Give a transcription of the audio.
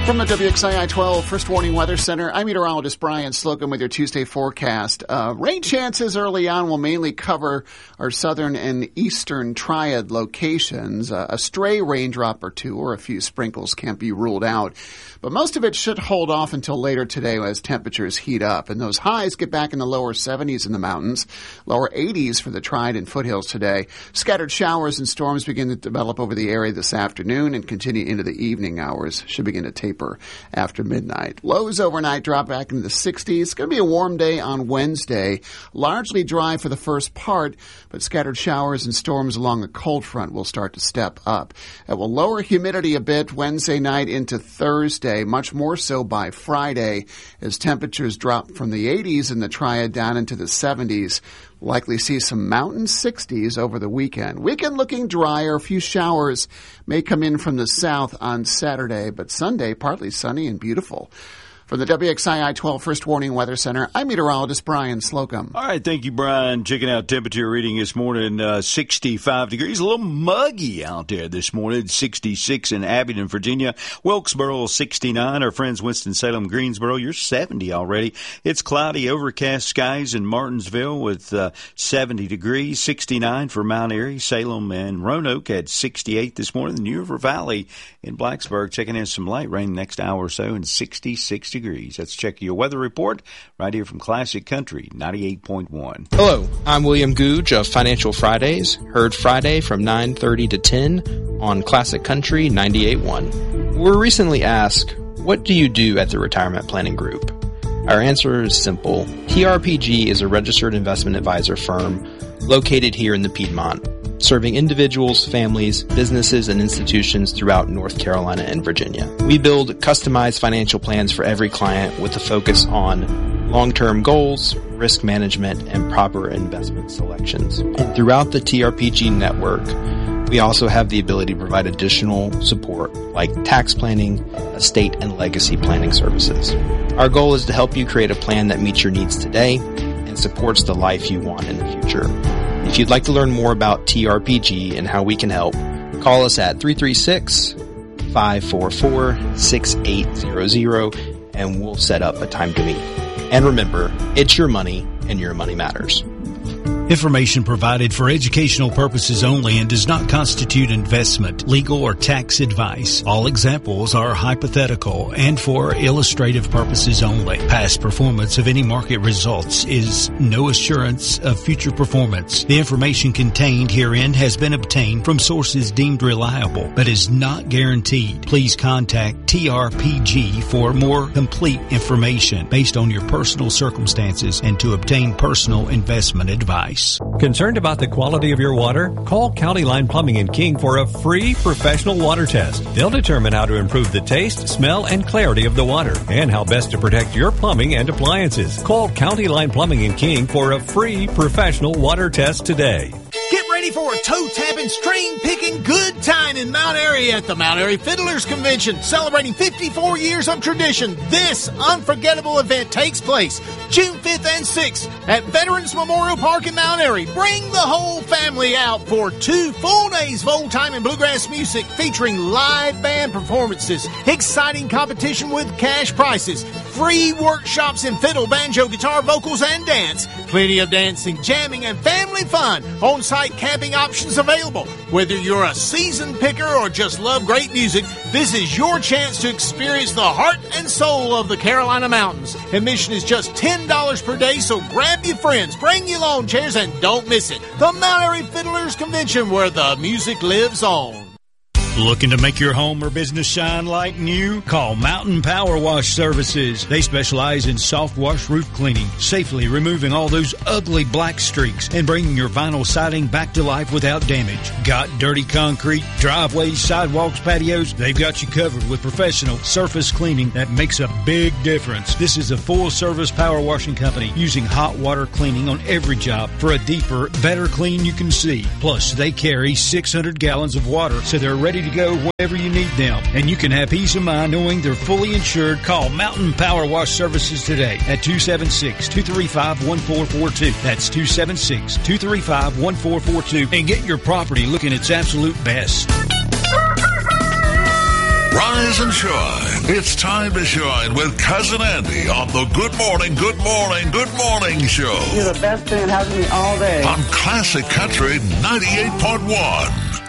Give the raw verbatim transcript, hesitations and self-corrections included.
From the W X I I twelve First Warning Weather Center, I'm meteorologist Brian Slocum with your Tuesday forecast. Uh, rain chances early on will mainly cover our southern and eastern triad locations. Uh, a stray raindrop or two or a few sprinkles can't be ruled out. But most of it should hold off until later today as temperatures heat up. And those highs get back in the lower seventies in the mountains, lower eighties for the triad and foothills today. Scattered showers and storms begin to develop over the area this afternoon and continue into the evening hours. Should begin to taper after midnight. Lows overnight drop back into the sixties. It's going to be a warm day on Wednesday. Largely dry for the first part, but scattered showers and storms along the cold front will start to step up. It will lower humidity a bit Wednesday night into Thursday, much more so by Friday as temperatures drop from the eighties in the triad down into the seventies. Likely see some mountain sixties over the weekend. Weekend looking drier. A few showers may come in from the south on Saturday, but Sunday partly sunny and beautiful. From the W X I I twelve First Warning Weather Center, I'm meteorologist Brian Slocum. All right, thank you, Brian. Checking out temperature reading this morning, uh, sixty-five degrees. A little muggy out there this morning, sixty-six in Abingdon, Virginia. Wilkesboro, sixty-nine. Our friends Winston-Salem, Greensboro, you're seventy already. It's cloudy, overcast skies in Martinsville with uh, seventy degrees, sixty-nine for Mount Airy. Salem and Roanoke had sixty-eight this morning. The New River Valley in Blacksburg checking in some light rain next hour or so and sixty-six degrees. Let's check your weather report right here from Classic Country ninety-eight point one. Hello, I'm William Googe of Financial Fridays, heard Friday from nine thirty to ten on Classic Country ninety-eight point one. We were recently asked, what do you do at the Retirement Planning Group? Our answer is simple. T R P G is a registered investment advisor firm located here in the Piedmont, serving individuals, families, businesses, and institutions throughout North Carolina and Virginia. We build customized financial plans for every client with a focus on long-term goals, risk management, and proper investment selections. And throughout the T R P G network, we also have the ability to provide additional support like tax planning, estate, and legacy planning services. Our goal is to help you create a plan that meets your needs today and supports the life you want in the future. If you'd like to learn more about T R P G and how we can help, call us at three three six, five four four, six eight zero zero and we'll set up a time to meet. And remember, it's your money and your money matters. Information provided for educational purposes only and does not constitute investment, legal, or tax advice. All examples are hypothetical and for illustrative purposes only. Past performance of any market results is no assurance of future performance. The information contained herein has been obtained from sources deemed reliable, but is not guaranteed. Please contact T R P G for more complete information based on your personal circumstances and to obtain personal investment advice. Concerned about the quality of your water? Call County Line Plumbing in King for a free professional water test. They'll determine how to improve the taste, smell, and clarity of the water and how best to protect your plumbing and appliances. Call County Line Plumbing in King for a free professional water test today. Get ready for a toe-tapping, string-picking good time in Mount Airy at the Mount Airy Fiddlers Convention, celebrating fifty-four years of tradition. This unforgettable event takes place June fifth and sixth at Veterans Memorial Park in Mount Airy. Bring the whole family out for two full days of old-time and bluegrass music featuring live band performances, exciting competition with cash prizes, free workshops in fiddle, banjo, guitar, vocals, and dance, plenty of dancing, jamming, and family fun. On-site camping options available. Whether you're a seasoned picker or just love great music, this is your chance to experience the heart and soul of the Carolina Mountains. Admission is just ten dollars per day, so grab your friends, bring your lawn chairs, and don't miss it. The Mount Airy Fiddlers Convention, where the music lives on. Looking to make your home or business shine like new? Call Mountain Power Wash Services. They specialize in soft wash roof cleaning, safely removing all those ugly black streaks and bringing your vinyl siding back to life without damage. Got dirty concrete, driveways, sidewalks, patios? They've got you covered with professional surface cleaning that makes a big difference. This is a full-service power washing company using hot water cleaning on every job for a deeper, better clean you can see. Plus, they carry six hundred gallons of water, so they're ready to go wherever you need them. And you can have peace of mind knowing they're fully insured. Call Mountain Power Wash Services today at two seven six, two three five, one four four two. That's two seven six, two three five, one four four two. And get your property looking its absolute best. Rise and shine. It's time to shine with Cousin Andy on the Good Morning, Good Morning, Good Morning Show. You're the best thing that happens to me all day. On Classic Country ninety-eight point one.